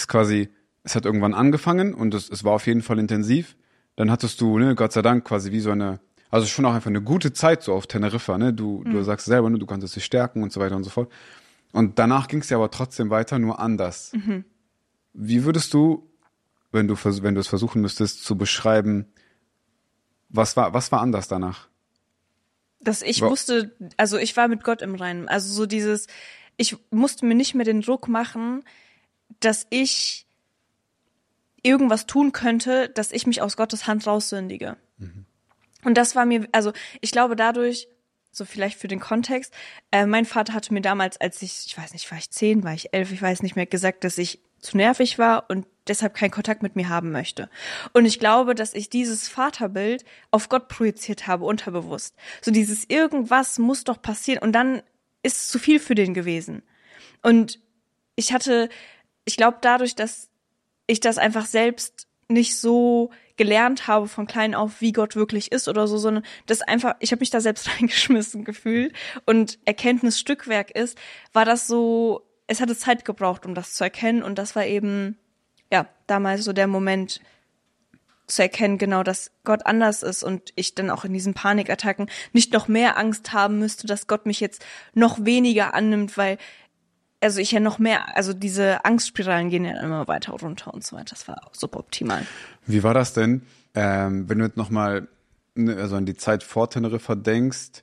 ist quasi, es hat irgendwann angefangen und es war auf jeden Fall intensiv. Dann hattest du, ne, Gott sei Dank, quasi wie so eine, also schon auch einfach eine gute Zeit so auf Teneriffa, ne? Du sagst selber, ne, du konntest dich stärken und so weiter und so fort. Und danach ging es ja aber trotzdem weiter, nur anders. Wie würdest du, wenn du es versuchen müsstest, zu beschreiben, was war anders danach? Dass ich wusste, also ich war mit Gott im Reinen. Also so dieses, ich musste mir nicht mehr den Druck machen, dass ich irgendwas tun könnte, dass ich mich aus Gottes Hand raussündige. Und das war mir, also ich glaube dadurch, so vielleicht für den Kontext, mein Vater hatte mir damals, als ich weiß nicht, war ich 10, war ich 11, ich weiß nicht mehr, gesagt, dass ich zu nervig war und deshalb keinen Kontakt mit mir haben möchte. Und ich glaube, dass ich dieses Vaterbild auf Gott projiziert habe, unterbewusst. So dieses irgendwas muss doch passieren und dann ist es zu viel für den gewesen. Und ich glaube dadurch, dass ich das einfach selbst nicht so gelernt habe von klein auf, wie Gott wirklich ist oder so, sondern das einfach, ich habe mich da selbst reingeschmissen gefühlt und Erkenntnisstückwerk ist, war das so, es hatte Zeit gebraucht, um das zu erkennen und das war eben, ja, damals so der Moment zu erkennen, genau, dass Gott anders ist und ich dann auch in diesen Panikattacken nicht noch mehr Angst haben müsste, dass Gott mich jetzt noch weniger annimmt, weil also ich ja noch mehr, also diese Angstspiralen gehen ja immer weiter runter und so weiter. Das war auch super optimal. Wie war das denn, wenn du jetzt nochmal also an die Zeit vor Teneriffa denkst,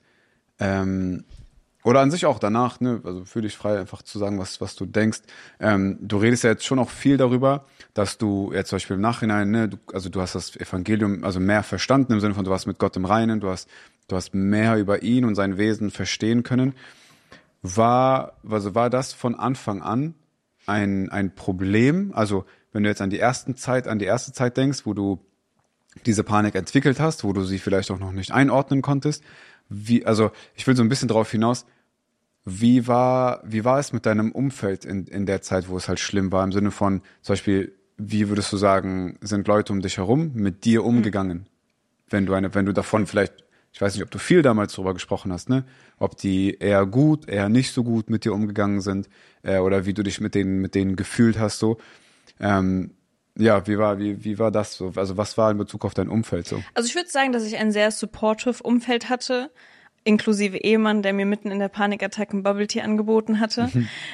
oder an sich auch danach, ne, also fühl dich frei, einfach zu sagen, was du denkst. Du redest ja jetzt schon auch viel darüber, dass du jetzt zum Beispiel im Nachhinein, ne, du hast das Evangelium also mehr verstanden, im Sinne von, du warst mit Gott im Reinen, du hast mehr über ihn und sein Wesen verstehen können. War das von Anfang an ein Problem? Also wenn du jetzt an die erste Zeit denkst, wo du diese Panik entwickelt hast, wo du sie vielleicht auch noch nicht einordnen konntest, also ich will so ein bisschen darauf hinaus, wie war es mit deinem Umfeld in der Zeit, wo es halt schlimm war, im Sinne von zum Beispiel, wie würdest du sagen, sind Leute um dich herum mit dir umgegangen? Wenn du davon vielleicht, ich weiß nicht, ob du viel damals drüber gesprochen hast, ne? Ob die eher gut, eher nicht so gut mit dir umgegangen sind, oder wie du dich mit denen gefühlt hast, so. Ja, wie war das so? Also was war in Bezug auf dein Umfeld so? Also ich würde sagen, dass ich ein sehr supportive Umfeld hatte, inklusive Ehemann, der mir mitten in der Panikattacke ein Bubble Tea angeboten hatte.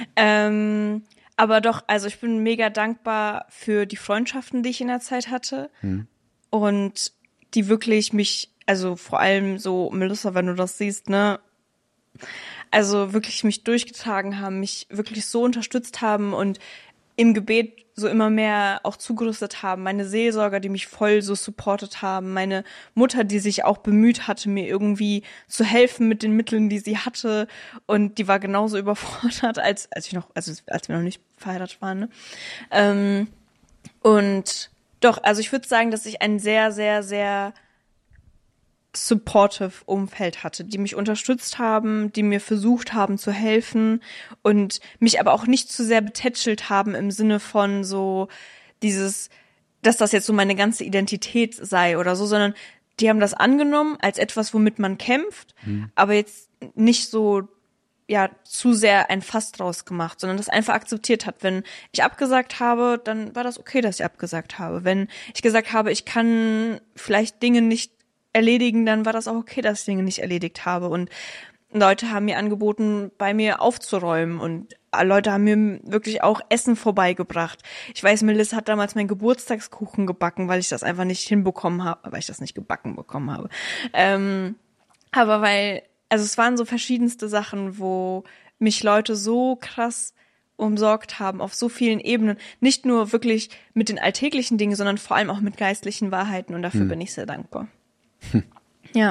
Aber doch, also ich bin mega dankbar für die Freundschaften, die ich in der Zeit hatte und die wirklich mich, also vor allem so, Melissa, wenn du das siehst, ne, also wirklich mich durchgetragen haben, mich wirklich so unterstützt haben und im Gebet so immer mehr auch zugerüstet haben, meine Seelsorger, die mich voll so supportet haben, meine Mutter, die sich auch bemüht hatte, mir irgendwie zu helfen mit den Mitteln, die sie hatte und die war genauso überfordert, als wir noch nicht verheiratet waren, ne? Und doch, also ich würde sagen, dass ich ein sehr, sehr, sehr supportive Umfeld hatte, die mich unterstützt haben, die mir versucht haben zu helfen und mich aber auch nicht zu sehr betätschelt haben im Sinne von so dieses, dass das jetzt so meine ganze Identität sei oder so, sondern die haben das angenommen als etwas, womit man kämpft, aber jetzt nicht so ja zu sehr ein Fass draus gemacht, sondern das einfach akzeptiert hat. Wenn ich abgesagt habe, dann war das okay, dass ich abgesagt habe. Wenn ich gesagt habe, ich kann vielleicht Dinge nicht erledigen, dann war das auch okay, dass ich Dinge nicht erledigt habe. Und Leute haben mir angeboten, bei mir aufzuräumen und Leute haben mir wirklich auch Essen vorbeigebracht. Ich weiß, Melissa hat damals meinen Geburtstagskuchen gebacken, weil ich das einfach nicht hinbekommen habe, weil ich das nicht gebacken bekommen habe. Aber also es waren so verschiedenste Sachen, wo mich Leute so krass umsorgt haben auf so vielen Ebenen. Nicht nur wirklich mit den alltäglichen Dingen, sondern vor allem auch mit geistlichen Wahrheiten und dafür bin ich sehr dankbar. Ja.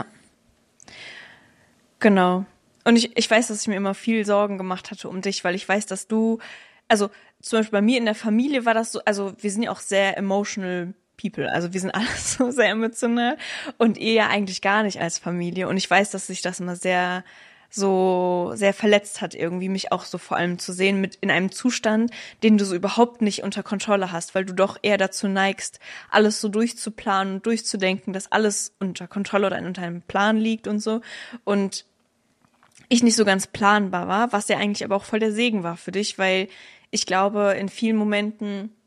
Genau. Und ich weiß, dass ich mir immer viel Sorgen gemacht hatte um dich, weil ich weiß, dass du, also zum Beispiel bei mir in der Familie war das so, also wir sind ja auch sehr emotional people, also wir sind alles so sehr emotional und ihr ja eigentlich gar nicht als Familie und ich weiß, dass sich das immer sehr verletzt hat irgendwie, mich auch so vor allem zu sehen mit in einem Zustand, den du so überhaupt nicht unter Kontrolle hast, weil du doch eher dazu neigst, alles so durchzuplanen und durchzudenken, dass alles unter Kontrolle oder unter einem Plan liegt und so und ich nicht so ganz planbar war, was ja eigentlich aber auch voll der Segen war für dich, weil ich glaube, in vielen Momenten